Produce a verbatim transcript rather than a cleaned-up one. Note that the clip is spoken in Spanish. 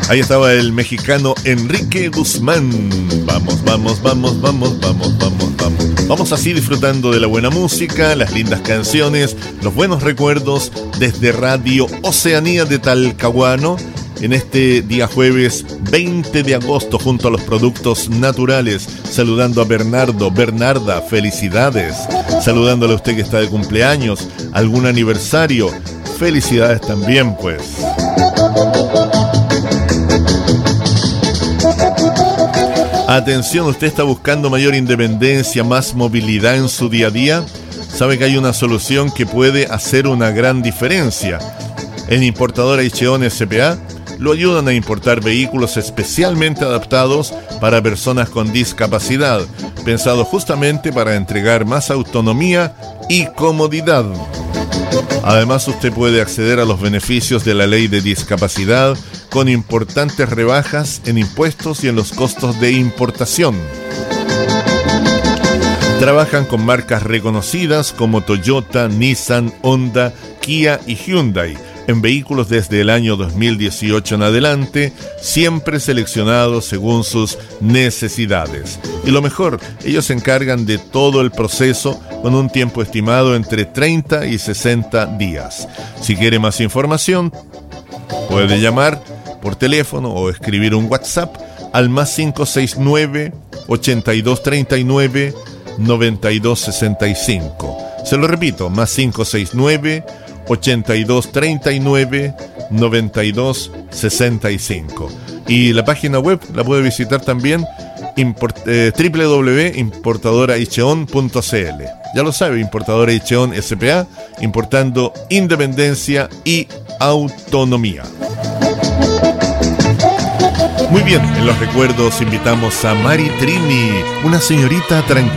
Ahí estaba el mexicano Enrique Guzmán. Vamos, vamos, vamos, vamos, vamos, vamos, vamos. Vamos así disfrutando de la buena música, las lindas canciones, los buenos recuerdos desde Radio Oceanía de Talcahuano. En este día jueves veinte de agosto junto a los productos naturales, saludando a Bernardo, Bernarda, felicidades. Saludándole a usted que está de cumpleaños, algún aniversario, felicidades también pues. Atención, usted está buscando mayor independencia, más movilidad en su día a día. Sabe que hay una solución que puede hacer una gran diferencia. En Importadora Icheón S P A lo ayudan a importar vehículos especialmente adaptados para personas con discapacidad, pensados justamente para entregar más autonomía y comodidad. Además, usted puede acceder a los beneficios de la ley de discapacidad con importantes rebajas en impuestos y en los costos de importación. Trabajan con marcas reconocidas como Toyota, Nissan, Honda, Kia y Hyundai, en vehículos desde el año dos mil dieciocho en adelante, siempre seleccionados según sus necesidades. Y lo mejor, ellos se encargan de todo el proceso con un tiempo estimado entre treinta y sesenta días. Si quiere más información, puede llamar por teléfono o escribir un WhatsApp al más cinco seis nueve, ochenta y dos treinta y nueve, noventa y dos sesenta y cinco. Se lo repito, más cinco seis nueve, ochenta y dos treinta y nueve, noventa y dos sesenta y cinco. Y la página web la puede visitar también, import, eh, doble u doble u doble u punto importadora icheón punto c l. Ya lo sabe, Importadora Icheón S P A, importando independencia y autonomía. Muy bien, en los recuerdos invitamos a Mari Trini, una señorita tranquila.